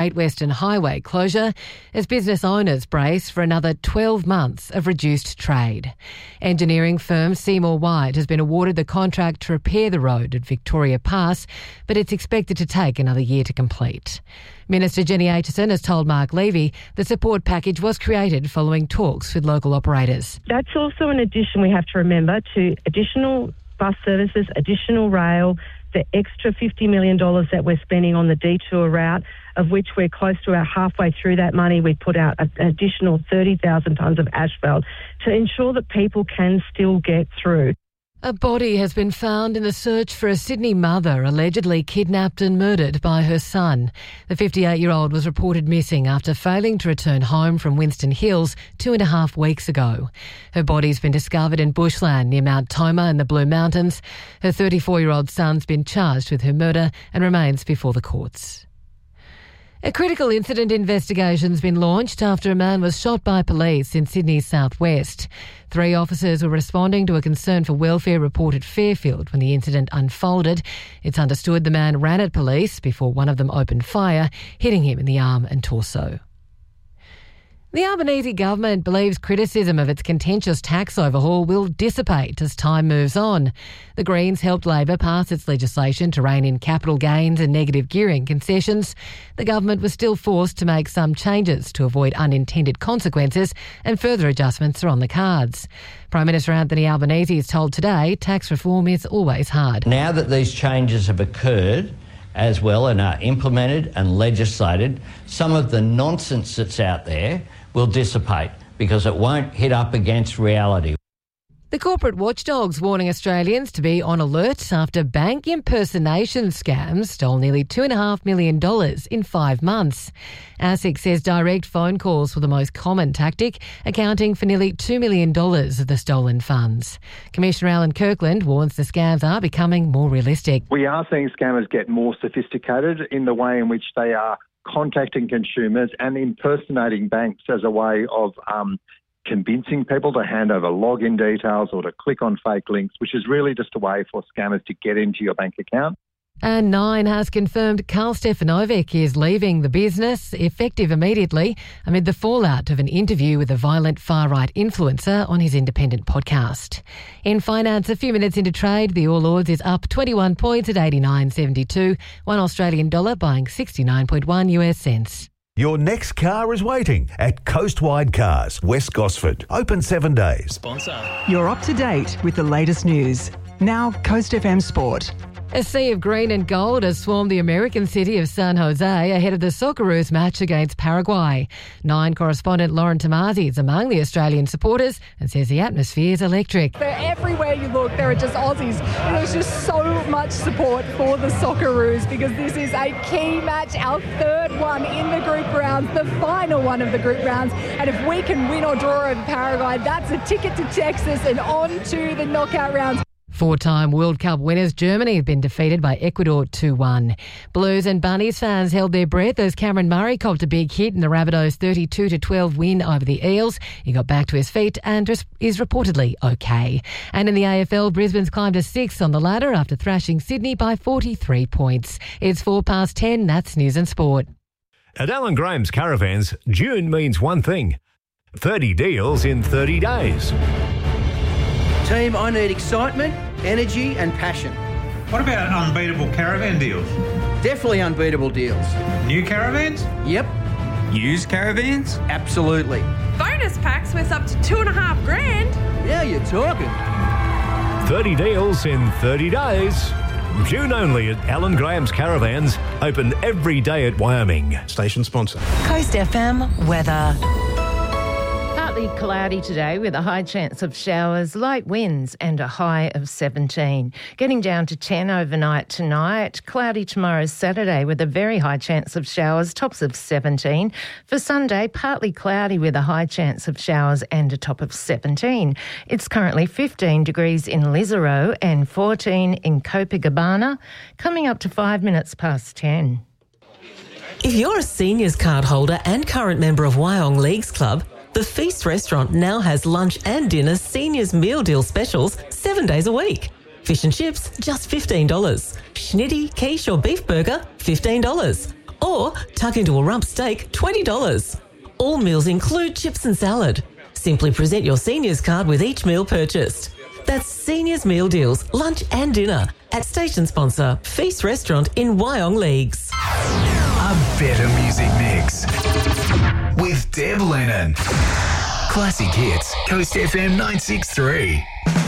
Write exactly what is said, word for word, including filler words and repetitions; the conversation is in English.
Great Western Highway closure as business owners brace for another twelve months of reduced trade. Engineering firm Seymour White has been awarded the contract to repair the road at Victoria Pass, but it's expected to take another year to complete. Minister Jenny Aitchison has told Mark Levy the support package was created following talks with local operators. That's also an addition we have to remember to additional bus services, additional rail, the extra fifty million dollars that we're spending on the detour route, of which we're close to about halfway through that money. We put out an additional thirty thousand tonnes of asphalt to ensure that people can still get through. A body has been found in the search for a Sydney mother allegedly kidnapped and murdered by her son. The fifty-eight-year-old was reported missing after failing to return home from Winston Hills two and a half weeks ago. Her body's been discovered in bushland near Mount Toma in the Blue Mountains. Her thirty-four-year-old son's been charged with her murder and remains before the courts. A critical incident investigation's been launched after a man was shot by police in Sydney's southwest. Three officers were responding to a concern for welfare report at Fairfield when the incident unfolded. It's understood the man ran at police before one of them opened fire, hitting him in the arm and torso. The Albanese government believes criticism of its contentious tax overhaul will dissipate as time moves on. The Greens helped Labor pass its legislation to rein in capital gains and negative gearing concessions. The government was still forced to make some changes to avoid unintended consequences, and further adjustments are on the cards. Prime Minister Anthony Albanese is told today tax reform is always hard. Now that these changes have occurred as well and are implemented and legislated, some of the nonsense that's out there will dissipate because it won't hit up against reality. The corporate watchdog's warning Australians to be on alert after bank impersonation scams stole nearly two point five million dollars in five months. ASIC says direct phone calls were the most common tactic, accounting for nearly two million dollars of the stolen funds. Commissioner Alan Kirkland warns the scams are becoming more realistic. We are seeing scammers get more sophisticated in the way in which they are contacting consumers and impersonating banks as a way of um, convincing people to hand over login details or to click on fake links, which is really just a way for scammers to get into your bank account. And Nine has confirmed Karl Stefanovic is leaving the business, effective immediately, amid the fallout of an interview with a violent far-right influencer on his independent podcast. In finance, a few minutes into trade, the All Ords is up twenty-one points at eighty-nine seventy-two, one Australian dollar buying sixty-nine point one US cents. Your next car is waiting at Coastwide Cars, West Gosford. Open seven days. Sponsor. You're up to date with the latest news. Now, Coast F M Sport. A sea of green and gold has swarmed the American city of San Jose ahead of the Socceroos match against Paraguay. Nine correspondent Lauren Tomasi is among the Australian supporters and says the atmosphere is electric. They're everywhere you look, there are just Aussies. And there's just so much support for the Socceroos because this is a key match, our third one in the group rounds, the final one of the group rounds. And if we can win or draw over Paraguay, that's a ticket to Texas and on to the knockout rounds. Four-time World Cup winners Germany have been defeated by Ecuador two one. Blues and Bunnies fans held their breath as Cameron Murray copped a big hit in the Rabbitohs' thirty-two to twelve win over the Eels. He got back to his feet and is reportedly okay. And in the A F L, Brisbane's climbed to sixth on the ladder after thrashing Sydney by forty-three points. It's four past ten, that's News and Sport. At Alan Graham's Caravans, June means one thing. thirty deals in thirty days. Team, I need excitement, energy and passion. What about unbeatable caravan deals? Definitely unbeatable deals. New caravans? Yep. Used caravans? Absolutely. Bonus packs worth up to two and a half grand. Yeah, you're talking. thirty deals in thirty days. June only at Alan Graham's Caravans. Open every day at Wyoming. Station sponsor. Coast F M weather. Partly cloudy today with a high chance of showers, light winds and a high of seventeen. Getting down to ten overnight tonight. Cloudy tomorrow Saturday with a very high chance of showers, tops of seventeen. For Sunday, partly cloudy with a high chance of showers and a top of seventeen. It's currently fifteen degrees in Lisaro and fourteen in Copacabana, coming up to five minutes past ten. If you're a seniors card holder and current member of Wyong Leagues Club, the Feast Restaurant now has lunch and dinner seniors meal deal specials seven days a week. Fish and chips, just fifteen dollars. Schnitty, quiche or beef burger, fifteen dollars. Or Or tuck into a rump steak, twenty dollars. All meals include chips and salad. Simply present your seniors card with each meal purchased. That's Seniors Meal Deals, lunch and dinner at station sponsor Feast Restaurant in Wyong Leagues. A better music mix with Deb Lennon. Classic Hits, Coast F M nine six three.